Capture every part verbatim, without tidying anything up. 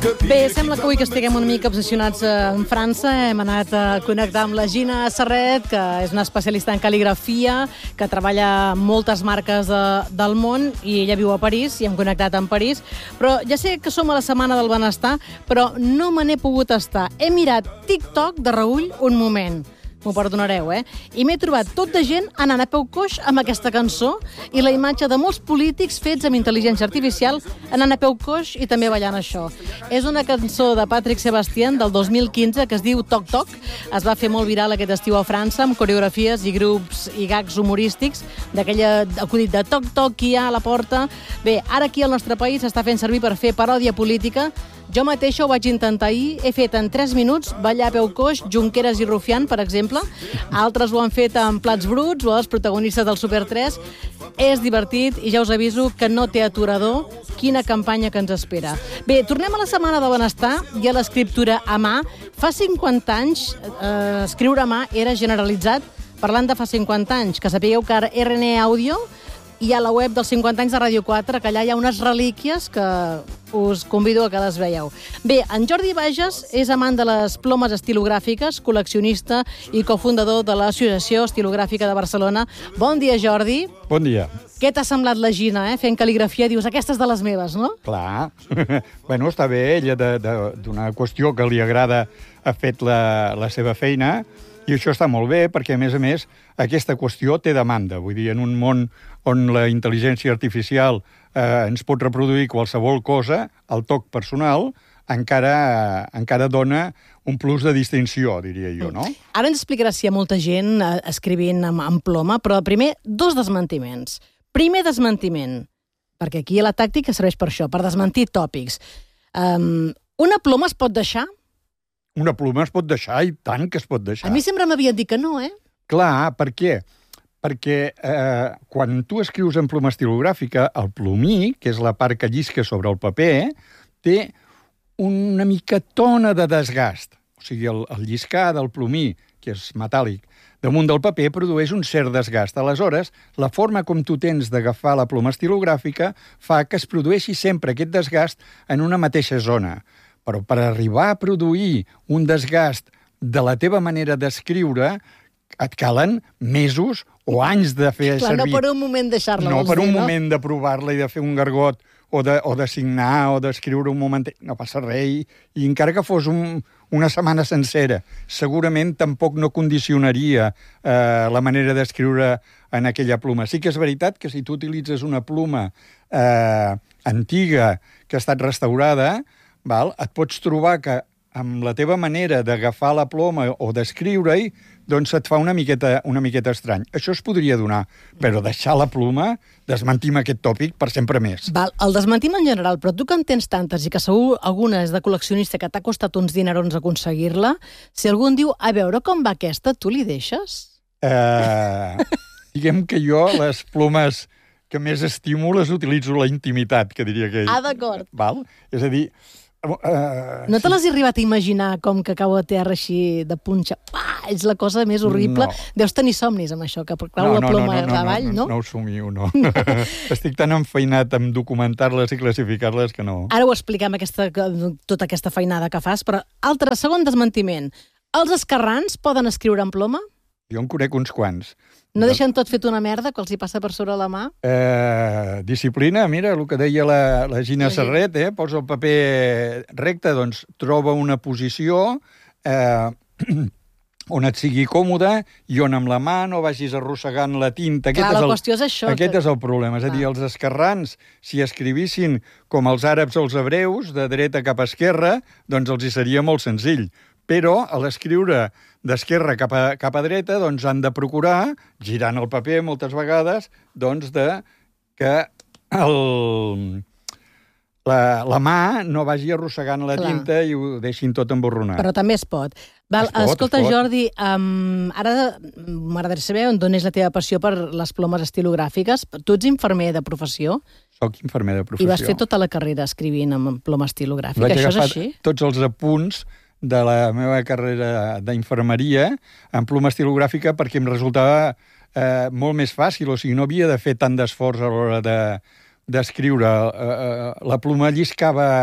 Bé, sembla que avui que estiguem una mica obsessionats en França. Hem anat a connectar amb la Gina Serret, que és una especialista en cal·ligrafia, que treballa en moltes marques de, del món, i ella viu a París, i hem connectat amb París. Però ja sé que som a la Setmana del Benestar, però no me n'he pogut estar. He mirat TikTok de reüll un moment. M'ho perdonareu, eh? I m'he trobat tot de gent anant a peu coix amb aquesta cançó i la imatge de molts polítics fets amb intel·ligència artificial anant a peu coix i també ballant això. És una cançó de Patrick Sébastien del dos mil quinze que es diu Toc Toc. Es va fer molt viral aquest estiu a França amb coreografies i grups i gags humorístics d'aquell acudit de Toc Toc, qui hi ha a la porta. Bé, ara aquí al nostre país s'està fent servir per fer paròdia política. Jo mateixa ho vaig intentar ahir, he fet en tres minuts ballar a peu coix Junqueras i Rufián, per exemple. Altres ho han fet amb Plats Bruts o els protagonistes del Super tres. És divertit i ja us aviso que no té aturador. Quina campanya que ens espera. Bé, tornem a la Setmana del Benestar i a l'escriptura a mà. Fa cinquanta anys, eh, escriure a mà era generalitzat, parlant de fa cinquanta anys, que sapigueu que ara R N A Audio i a la web dels cinquanta anys de Ràdio quatre, que allà hi ha unes relíquies que us convido a que les veieu. Bé, en Jordi Bages és amant de les plomes estilogràfiques, col·leccionista i cofundador de l'Associació Estilogràfica de Barcelona. Bon dia, Jordi. Bon dia. Què t'ha semblat la Gina, eh? Fent cal·ligrafia, dius, aquestes de les meves, no? Clar. Bueno, està bé, ella d'una qüestió que li agrada ha fet la, la seva feina, i això està molt bé perquè, a més a més, aquesta qüestió té demanda. Vull dir, en un món on la intel·ligència artificial eh, ens pot reproduir qualsevol cosa, el toc personal encara, eh, encara dona un plus de distinció, diria jo, no? Ara ens explicaràs si hi ha molta gent eh, escrivint amb, amb ploma, però primer, dos desmentiments. Primer desmentiment, perquè aquí la tàctica serveix per això, per desmentir tòpics. Um, una ploma es pot deixar? Una ploma es pot deixar, i tant que es pot deixar. A mi sempre m'havien dit que no, eh? Clar, per què? Perquè eh, quan tu escrius en ploma estilogràfica, el plomí, que és la part que llisca sobre el paper, té una micatona de desgast. O sigui, el, el lliscar del plomí, que és metàl·lic, damunt del paper produeix un cert desgast. Aleshores, la forma com tu tens d'agafar la ploma estilogràfica fa que es produeixi sempre aquest desgast en una mateixa zona. Però per arribar a produir un desgast de la teva manera d'escriure, et calen mesos o anys de fer Clar, servir. No per un moment deixar-la, No vols per un dir, no? moment de provar-la i de fer un gargot o de, o de signar o d'escriure un moment. No passa res. I, i encara que fos un, una setmana sencera, segurament tampoc no condicionaria eh, la manera d'escriure en aquella pluma. Sí que és veritat que si tu utilitzes una pluma eh, antiga que ha estat restaurada, val, et pots trobar que amb la teva manera d'agafar la ploma o d'escriure-hi, doncs et fa una miqueta, una miqueta estrany. Això es podria donar, però deixar la ploma, desmentim aquest tòpic per sempre més. Val, el desmentim en general, però tu que en tens tantes i que segur alguna és de col·leccionista que t'ha costat uns dinerons aconseguir-la, si algú diu, a veure com va aquesta, tu li deixes? Eh, diguem que jo les plomes que més estimo les utilitzo a la intimitat, que diria que... Ah, d'acord. Val? És a dir... Uh, no te les has arribat a imaginar com que cau a terra així de punxa? Pah, és la cosa més horrible. No. Deus tenir somnis amb això, que cau no, la no, ploma no, no, no, avall, no? No, no, no ho somio, no. Estic tan enfeinat amb documentar-les i classificar-les que no. Ara ho expliquem, aquesta, tota aquesta feinada que fas, però altre, segon desmentiment. Els esquerrans poden escriure en ploma? Jo en conec uns quants. No deixen tot fet una merda, que els hi passa per sobre la mà? Eh, disciplina, mira, el que deia la, la Gina Serret, eh? Posa el paper recte, doncs troba una posició eh, on et sigui còmode i on amb la mà no vagis arrossegant la tinta. Clar, aquest la és el, qüestió és això. Aquest que... és el problema. És a dir, els esquerrans, si escrivissin com els àrabs o els hebreus, de dreta cap a esquerra, doncs els hi seria molt senzill. Però a l'escriure d'esquerra cap a, cap a dreta, doncs han de procurar, girant el paper moltes vegades, doncs de que el, la, la mà no vagi arrossegant la Clar. tinta i ho deixin tot emborronat. Però també es pot. Val, es pot escolta, es pot. Jordi, um, ara m'agradaria saber on és la teva passió per les plomes estilogràfiques. Tu ets infermer de professió? Soc infermer de professió. I vas fer tota la carrera escrivint amb ploma estilogràfica. Vaig Això és agafar així? tots els apunts de la meva carrera d'infermeria en ploma estilogràfica perquè em resultava eh, molt més fàcil, o sigui, no havia de fer tant d'esforç a l'hora de, d'escriure. Eh, la ploma lliscava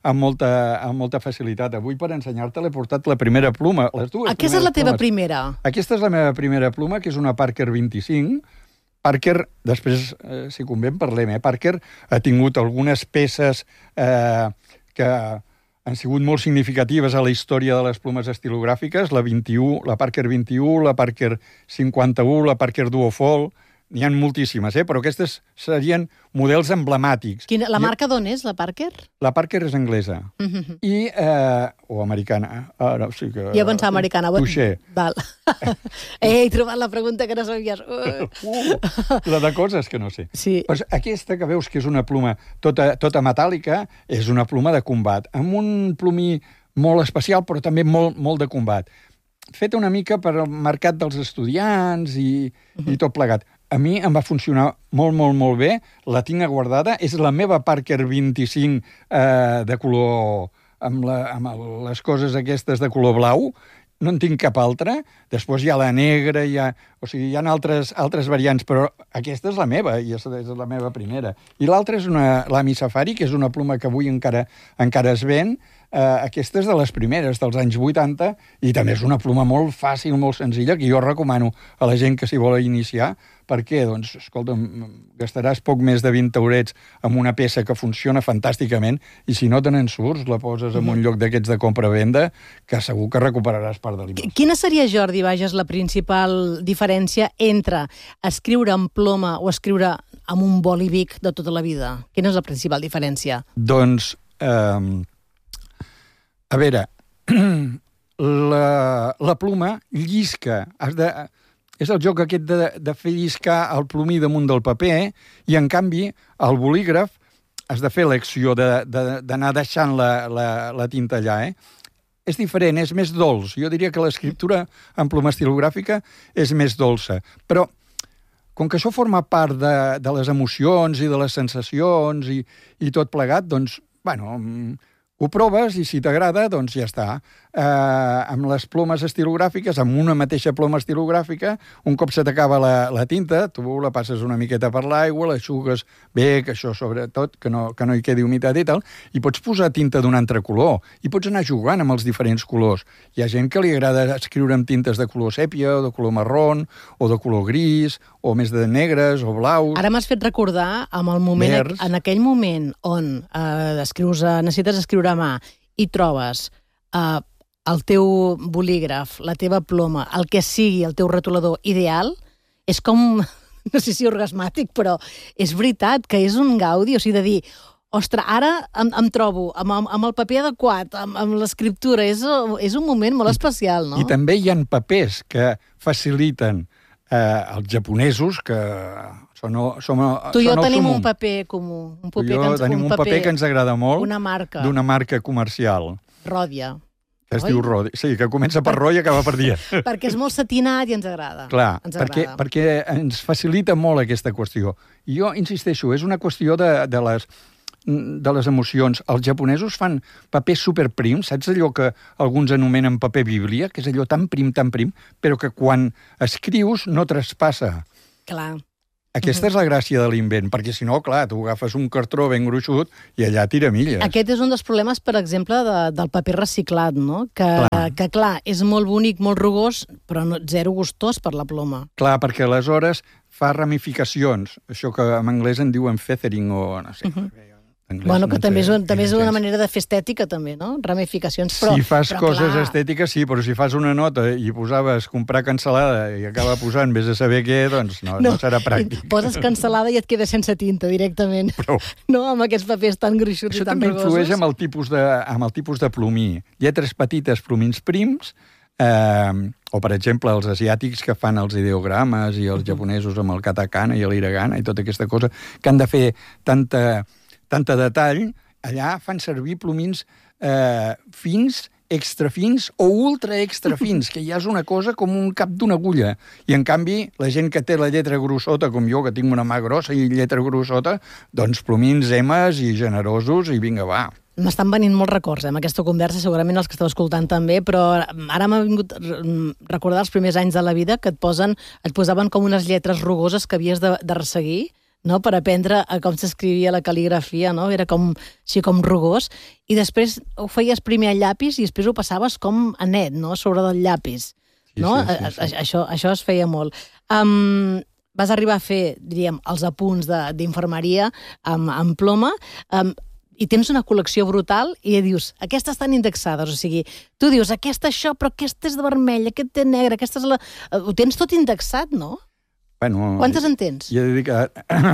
amb molta, amb molta facilitat. Avui, per ensenyar-te, l'he portat la primera pluma. Les dues Aquesta és la teva plumes. primera? Aquesta és la meva primera pluma, que és una Parker vint-i-cinc. Parker, després, eh, si convé, en parlem, eh? Parker ha tingut algunes peces eh, que han sigut molt significatives a la història de les plomes estilogràfiques, la vint-i-u, la Parker vint-i-u, la Parker cinquanta-u, la Parker Duofold. N'hi ha moltíssimes, eh? Però aquestes serien models emblemàtics. Quina, la marca d'on és, la Parker? La Parker és anglesa. Mm-hmm. I, eh, o americana. Ara, sí que, jo pensava americana. Touché. Val. Ei, he trobat la pregunta que no sabies. Uh, la de coses que no sé. Sí. Pues aquesta que veus que és una pluma tota, tota metàl·lica, és una pluma de combat, amb un plomí molt especial, però també molt, molt de combat. Feta una mica per al mercat dels estudiants i, uh-huh. i tot plegat. A mi em va funcionar molt, molt, molt bé. La tinc guardada. És la meva Parker vint-i-cinc eh, de color... Amb, la, amb les coses aquestes de color blau. No en tinc cap altra. Després hi ha la negra, hi ha, o sigui, hi ha altres, altres variants, però aquesta és la meva, i és, és la meva primera. I l'altra és una Lamy Safari, que és una pluma que avui encara, encara es ven. Uh, aquesta és de les primeres, dels anys vuitanta, i també és una pluma molt fàcil, molt senzilla, que jo recomano a la gent que s'hi vol iniciar, perquè, doncs, escolta'm, gastaràs poc més de vint eurets amb una peça que funciona fantàsticament, i si no te n'en surts, la poses en un lloc d'aquests de compra-venda, que segur que recuperaràs part de l'inversió. Quina seria, Jordi Bages, la principal diferència entre escriure amb ploma o escriure amb un boli Bic de tota la vida? Quina és la principal diferència? Doncs... Eh, A veure, la, la pluma llisca. Has de, és el joc aquest de, de fer lliscar el plomí damunt del paper, eh? I, en canvi, el bolígraf has de fer l'acció d'anar de, de, deixant la, la, la tinta allà, eh? És diferent, és més dolç. Jo diria que l'escriptura en ploma estilogràfica és més dolça. Però, com que això forma part de, de les emocions i de les sensacions i, i tot plegat, doncs, bueno... Ho proves i si t'agrada, doncs ja està. Eh, amb les plomes estilogràfiques, amb una mateixa ploma estilogràfica, un cop se t'acaba la, la tinta, tu la passes una miqueta per l'aigua, l'aixugues bé, que això sobretot, que no, que no hi quedi humitat i tal, i pots posar tinta d'un altre color, i pots anar jugant amb els diferents colors. Hi ha gent que li agrada escriure amb tintes de color sèpia, o de color marrón, o de color gris, o més de negres, o blaus... Ara m'has fet recordar amb el moment, Verds. en aquell moment on eh, escrius, necessites escriure a mà i trobes eh, el teu bolígraf, la teva ploma, el que sigui el teu retolador ideal, és com, no sé si orgasmàtic, però és veritat que és un gaudi, o sigui, de dir, ostres, ara em, em trobo amb, amb el paper adequat, amb, amb l'escriptura, és, és un moment molt especial, no? I també hi ha papers que faciliten eh, els japonesos, que són, som, tu i jo són tenim sumum. un paper comú. Un paper tu i jo que ens, tenim un paper, paper que ens agrada molt, una marca. d'una marca comercial. Ròdia. Que es Oi? diu Rodi. Sí, que comença per Ro i acaba per dia. Perquè és molt satinat i ens agrada. Clar, ens perquè, agrada. perquè ens facilita molt aquesta qüestió. I jo insisteixo, és una qüestió de, de, les, de les emocions. Els japonesos fan papers superprims, saps allò que alguns anomenen paper bíblia, que és allò tan prim, tan prim, però que quan escrius no traspassa. Clar. Aquesta és la gràcia de l'invent, perquè si no, clar, tu agafes un cartró ben gruixut i allà tira milles. Aquest és un dels problemes, per exemple, de, del paper reciclat, no? Que clar. que, clar, és molt bonic, molt rugós, però no, zero gustós per la ploma. Clar, perquè aleshores fa ramificacions, això que en anglès en diuen feathering o no sé... Uh-huh. Anglès, bueno, que no també és, un, també és una gens. manera de fer estètica, també, no? Ramificacions, però... Si fas però, coses clar... estètiques, sí, però si fas una nota i posaves comprar cansalada i acaba posant vés a saber què, doncs no, no, no serà pràctic. Poses cansalada i et quedes sense tinta directament. Però... No, amb aquests papers tan gruixuts Això i tan també rugosos. influeix amb el tipus de, amb el tipus de plomí. Lletres petites, plomins prims, eh, o, per exemple, els asiàtics que fan els ideogrames i els japonesos amb el katakana i l'hiragana i tota aquesta cosa, que han de fer tanta, tanta detall, allà fan servir plomins eh, fins, extra fins o ultra extra fins, que ja és una cosa com un cap d'una agulla. I, en canvi, la gent que té la lletra grossota, com jo, que tinc una mà grossa i lletra grossota, doncs plomins emes i generosos i vinga, va. M'estan venint molts records, eh, amb aquesta conversa, segurament els que esteu escoltant també, però ara m'ha vingut recordar els primers anys de la vida que et posen, et posaven com unes lletres rugoses que havies de, de resseguir, no? Per aprendre a com s'escrivia la cal·ligrafia, no? Era com, així com rugós, i després ho feies primer al llapis i després ho passaves com a net, no? Sobre del llapis. Sí, no? sí, sí, sí. Això, això es feia molt. Um, vas arribar a fer, diríem, els apunts d'infermeria amb, amb ploma, um, i tens una col·lecció brutal i dius, aquestes estan indexades, o sigui, tu dius, aquesta això, però aquesta és de vermell, aquest té negre, aquesta és la... Ho tens tot indexat, no? Bueno, quantes en tens? I he de dir que...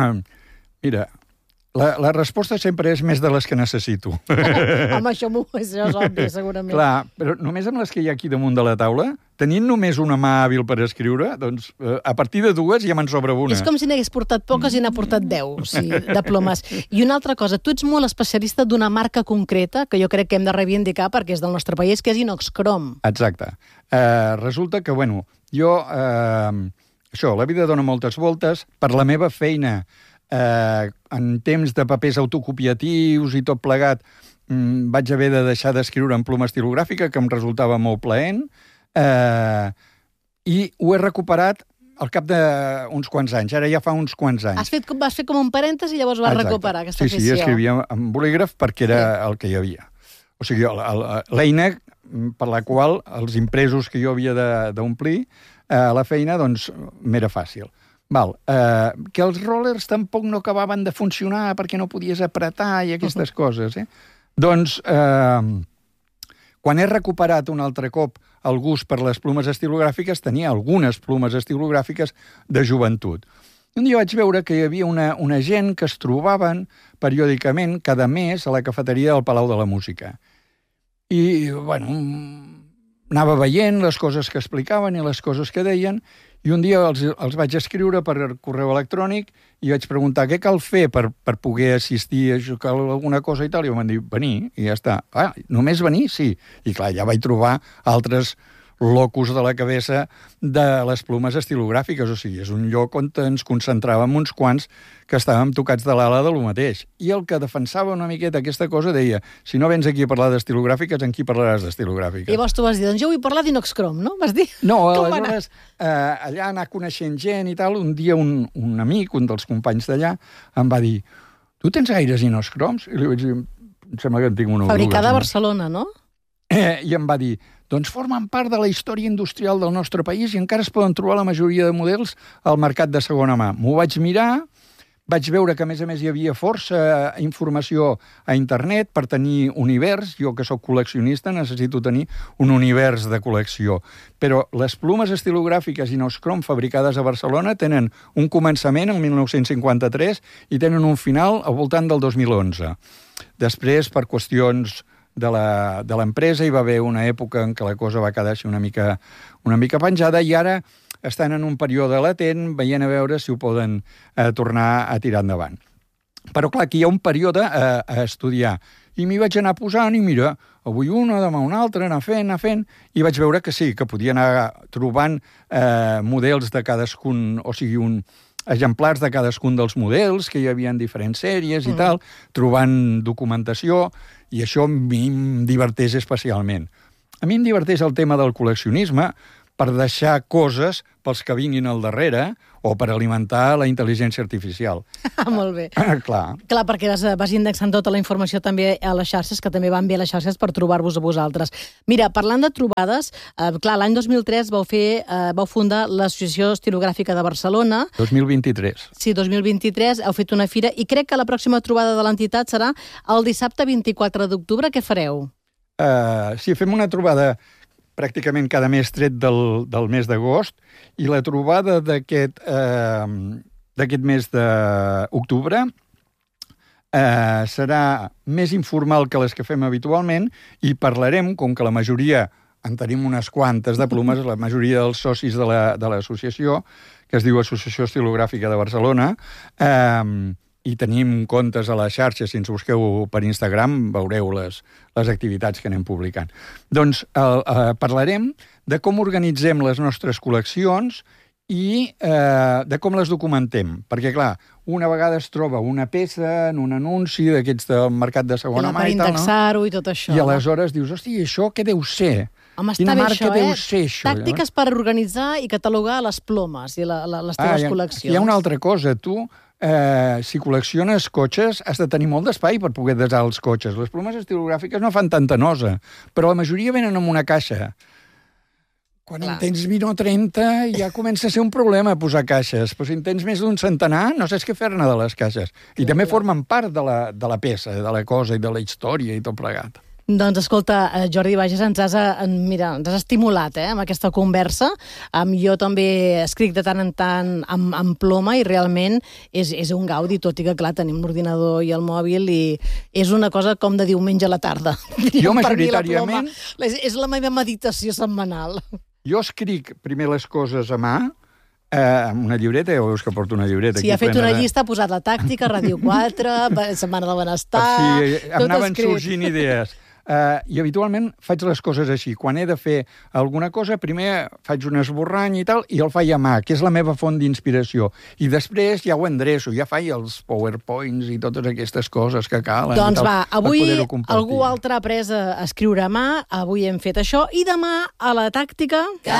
Mira, la, la resposta sempre és més de les que necessito. Home, això, això és obvi, segurament. Clar, però només amb les que hi ha aquí damunt de la taula, tenint només una mà hàbil per escriure, doncs eh, a partir de dues ja me'n sobra una. És com si n'hagués portat poques i n'ha portat deu, o sigui, de plomes. I una altra cosa, tu ets molt especialista d'una marca concreta, que jo crec que hem de reivindicar perquè és del nostre país, que és Inoxcrom. Exacte. Eh, resulta que, bueno, jo... Eh, això, la vida dona moltes voltes. Per la meva feina, eh, en temps de papers autocopiatius i tot plegat, mm, vaig haver de deixar d'escriure en ploma estilogràfica, que em resultava molt plaent, eh, i ho he recuperat al cap d'uns quants anys. Ara ja fa uns quants anys. Has fet, vas fer com un parèntesi i llavors vas Exacte. recuperar aquesta sí, afició. Sí, sí, escrivia amb bolígraf perquè era sí. el que hi havia. O sigui, l'eina per la qual els impresos que jo havia d'omplir a la feina, doncs, m'era fàcil. Val. Eh, que els rollers tampoc no acabaven de funcionar perquè no podies apretar i aquestes uh -huh. coses, eh? Doncs, eh, quan he recuperat un altre cop el gust per les plomes estilogràfiques, tenia algunes plomes estilogràfiques de joventut. Un dia vaig veure que hi havia una, una gent que es trobaven periòdicament cada mes a la cafeteria del Palau de la Música. I, bueno... anava veient les coses que explicaven i les coses que deien, i un dia els, els vaig escriure per correu electrònic i vaig preguntar què cal fer per, per poder assistir a cal alguna cosa i tal, i em van dir, venir, i ja està. Ah, només venir? Sí. I clar, ja vaig trobar altres locus de la cabeça de les plomes estilogràfiques, o sigui, és un lloc on ens concentràvem uns quants que estàvem tocats de l'ala de lo mateix. I el que defensava una miqueta aquesta cosa deia, si no vens aquí a parlar d'estilogràfiques, en qui parlaràs d'estilogràfiques? I llavors tu vas dir, doncs jo vull parlar d'Inoxcrom, no? Vas dir? No, aleshores, eh, allà anar coneixent gent i tal, un dia un, un amic, un dels companys d'allà, em va dir, tu tens gaires Inoxcroms? I li vaig dir, em sembla que en tinc una o dues. Fabricada a Barcelona, no? Eh, I em va dir, doncs formen part de la història industrial del nostre país i encara es poden trobar la majoria de models al mercat de segona mà. M'ho vaig mirar, vaig veure que, a més a més, hi havia força informació a internet per tenir univers. Jo, que sóc col·leccionista, necessito tenir un univers de col·lecció. Però les plomes estilogràfiques Inoxcrom fabricades a Barcelona tenen un començament el mil nou-cents cinquanta-tres i tenen un final al voltant del dos mil onze. Després, per qüestions de l'empresa, hi va haver una època en què la cosa va quedar una mica, una mica penjada i ara estan en un període latent veient a veure si ho poden eh, tornar a tirar endavant. Però clar, aquí hi ha un període a, a estudiar i m'hi vaig anar posant i mira, avui una, demà una altra, anar fent, anar fent, i vaig veure que sí, que podia anar trobant eh, models de cadascun, o sigui, un exemplars de cadascun dels models, que hi havia en diferents sèries i mm. tal, trobant documentació, i això a mi em diverteix especialment. A mi em diverteix el tema del col·leccionisme per deixar coses pels que vinguin al darrere o per alimentar la intel·ligència artificial. Molt bé. Clar. Clar, perquè vas, vas indexant tota la informació també a les xarxes, que també van bé a les xarxes per trobar-vos a vosaltres. Mira, parlant de trobades, eh, clar, l'any dos mil tres vau, fer, eh, vau fundar l'Associació Estilogràfica de Barcelona. dos mil vint-i-tres. Sí, dos mil vint-i-tres, heu fet una fira, i crec que la pròxima trobada de l'entitat serà el dissabte vint-i-quatre d'octubre. Què fareu? Uh, sí, fem una trobada pràcticament cada mes tret del, del mes d'agost, i la trobada d'aquest eh, d'aquest mes d'octubre eh, serà més informal que les que fem habitualment i parlarem, com que la majoria, en tenim unes quantes de plomes, la majoria dels socis de l'associació, que es diu Associació Estilogràfica de Barcelona, eh, i tenim comptes a les xarxes, si ens busqueu per Instagram veureu les, les activitats que anem publicant. Doncs eh, eh, parlarem de com organitzem les nostres col·leccions i eh, de com les documentem. Perquè, clar, una vegada es troba una peça en un anunci d'aquests del mercat de segona mà i tal, no? Per indexar-ho i tot això. I aleshores dius, hosti, això què deu ser? Home, està bé això, eh? Tàctiques per organitzar i catalogar les plomes i la, la, les teves ah, col·leccions. Hi ha una altra cosa. Tu eh, si col·lecciones cotxes, has de tenir molt d'espai per poder desar els cotxes. Les plomes estilogràfiques no fan tanta nosa, però la majoria venen amb una caixa. Quan Clar. en tens vint o trenta ja comença a ser un problema posar caixes, però si en tens més d'un centenar no saps què fer-ne de les caixes. I Clar. també formen part de la, de la peça, de la cosa i de la història i tot plegat. Doncs escolta, Jordi Bages, ens has, mira, ens has estimulat eh, amb aquesta conversa. Um, jo també escric de tant en tant amb, amb ploma i realment és, és un gaudi, tot i que, clar, tenim l'ordinador i el mòbil i és una cosa com de diumenge a la tarda. Jo majoritàriament... La és, és la meva meditació setmanal. Jo escric primer les coses a mà, eh, amb una llibreta, ja veus que porto una llibreta. Sí, ha fet una de... llista, ha posat la tàctica, Ràdio quatre, Setmana del Benestar... Sí, em anaven sorgint idees. Uh, I habitualment faig les coses així. Quan he de fer alguna cosa, primer faig un esborrany i tal, i el faig a mà, que és la meva font d'inspiració. I després ja ho endreço, ja faig els PowerPoints i totes aquestes coses que calen. Doncs tal, va, avui algú altre ha après a escriure a mà, avui hem fet això, i demà a la tàctica...